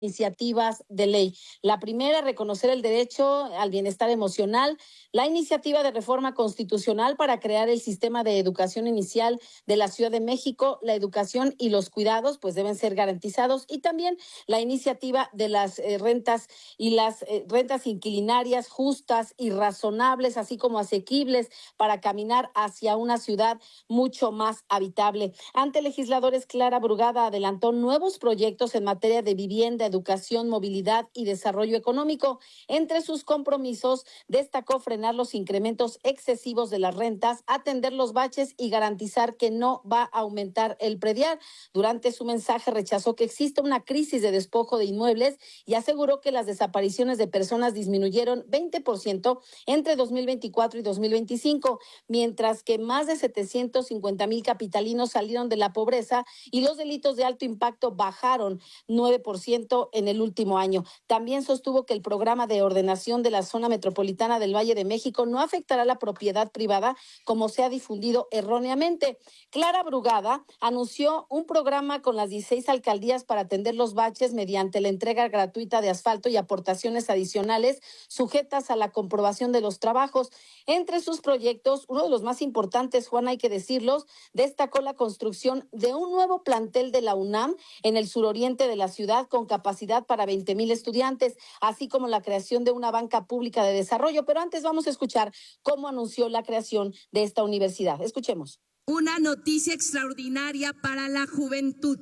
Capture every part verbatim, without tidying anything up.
Iniciativas de ley. La primera, reconocer el derecho al bienestar emocional. La iniciativa de reforma constitucional para crear el sistema de educación inicial de la Ciudad de México. La educación y los cuidados pues deben ser garantizados. Y también la iniciativa de las eh, rentas y las eh, rentas inquilinarias justas y razonables, así como asequibles para caminar hacia una ciudad mucho más habitable. Ante legisladores, Clara Brugada adelantó nuevos proyectos en materia de vivienda, educación, movilidad y desarrollo económico. Entre sus compromisos, destacó frenar los incrementos excesivos de las rentas, atender los baches y garantizar que no va a aumentar el predial. Durante su mensaje rechazó que exista una crisis de despojo de inmuebles y aseguró que las desapariciones de personas disminuyeron veinte por ciento entre dos mil veinticuatro y dos mil veinticinco, mientras que más de setecientos cincuenta mil capitalinos salieron de la pobreza y los delitos de alto impacto bajaron nueve por ciento en el último año. También sostuvo que el programa de ordenación de la zona metropolitana del Valle de México no afectará la propiedad privada como se ha difundido erróneamente. Clara Brugada anunció un programa con las dieciséis alcaldías para atender los baches mediante la entrega gratuita de asfalto y aportaciones adicionales sujetas a la comprobación de los trabajos. Entre sus proyectos, uno de los más importantes, Juan, hay que decirlos, destacó la construcción de un nuevo plantel de la UNAM en el suroriente de la ciudad con capacidad para veinte mil estudiantes, así como la creación de una banca pública de desarrollo. Pero antes vamos a escuchar cómo anunció la creación de esta universidad. Escuchemos. Una noticia extraordinaria para la juventud.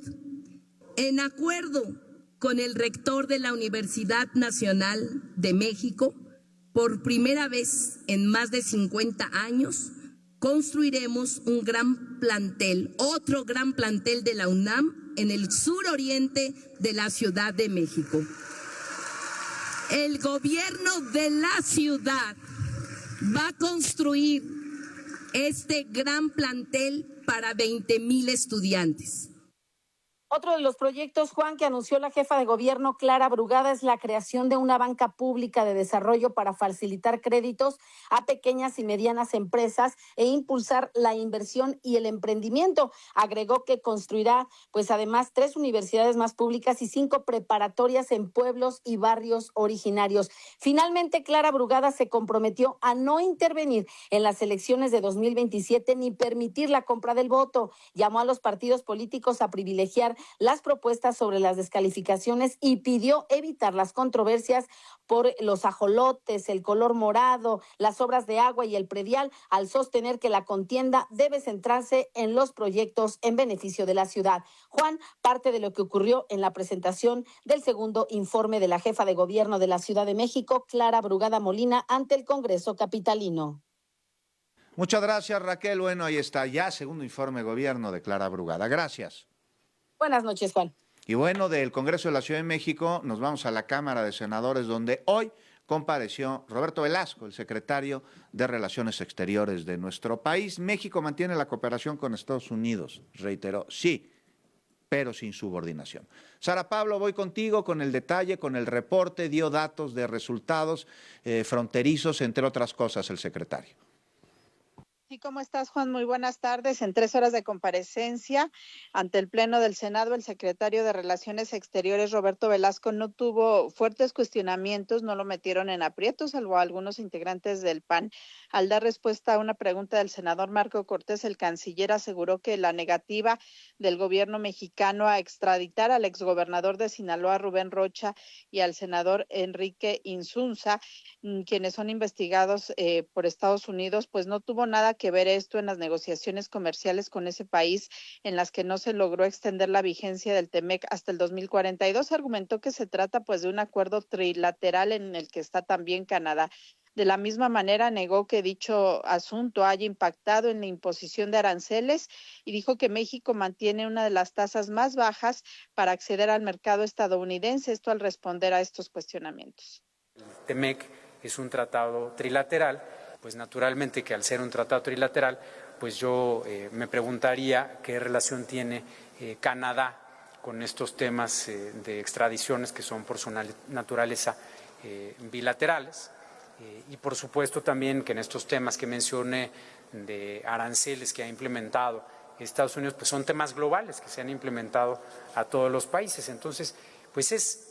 En acuerdo con el rector de la Universidad Nacional de México, por primera vez en más de cincuenta años, construiremos un gran plantel, otro gran plantel de la UNAM en el suroriente de la Ciudad de México. El gobierno de la ciudad va a construir este gran plantel para veinte mil estudiantes. Otro de los proyectos, Juan, que anunció la jefa de gobierno Clara Brugada es la creación de una banca pública de desarrollo para facilitar créditos a pequeñas y medianas empresas e impulsar la inversión y el emprendimiento. Agregó que construirá, pues además, tres universidades más públicas y cinco preparatorias en pueblos y barrios originarios. Finalmente, Clara Brugada se comprometió a no intervenir en las elecciones de dos mil veintisiete ni permitir la compra del voto. Llamó a los partidos políticos a privilegiar las propuestas sobre las descalificaciones y pidió evitar las controversias por los ajolotes, el color morado, las obras de agua y el predial, al sostener que la contienda debe centrarse en los proyectos en beneficio de la ciudad. Juan, parte de lo que ocurrió en la presentación del segundo informe de la jefa de gobierno de la Ciudad de México, Clara Brugada Molina, ante el Congreso capitalino. Muchas gracias, Raquel. Bueno, ahí está ya, segundo informe de gobierno de Clara Brugada. Gracias. Buenas noches, Juan. Y bueno, del Congreso de la Ciudad de México nos vamos a la Cámara de Senadores, donde hoy compareció Roberto Velasco, el secretario de Relaciones Exteriores de nuestro país. México mantiene la cooperación con Estados Unidos, reiteró, sí, pero sin subordinación. Sara Pablo, voy contigo con el detalle, con el reporte, dio datos de resultados eh, fronterizos, entre otras cosas, el secretario. Sí, ¿cómo estás, Juan? Muy buenas tardes. En tres horas de comparecencia ante el Pleno del Senado, el secretario de Relaciones Exteriores, Roberto Velasco, no tuvo fuertes cuestionamientos, no lo metieron en aprietos, salvo a algunos integrantes del P A N. Al dar respuesta a una pregunta del senador Marco Cortés, el canciller aseguró que la negativa del gobierno mexicano a extraditar al exgobernador de Sinaloa, Rubén Rocha, y al senador Enrique Insunza, quienes son investigados eh, por Estados Unidos, pues no tuvo nada que ver esto en las negociaciones comerciales con ese país, en las que no se logró extender la vigencia del T M E C hasta el dos mil cuarenta y dos. Argumentó que se trata pues de un acuerdo trilateral en el que está también Canadá. De la misma manera, negó que dicho asunto haya impactado en la imposición de aranceles y dijo que México mantiene una de las tasas más bajas para acceder al mercado estadounidense, esto al responder a estos cuestionamientos. El T M E C es un tratado trilateral, pues naturalmente que al ser un tratado trilateral, pues yo eh, me preguntaría qué relación tiene eh, Canadá con estos temas eh, de extradiciones que son por su naturaleza eh, bilaterales. Eh, y por supuesto también que en estos temas que mencioné de aranceles que ha implementado Estados Unidos, pues son temas globales que se han implementado a todos los países. Entonces, pues es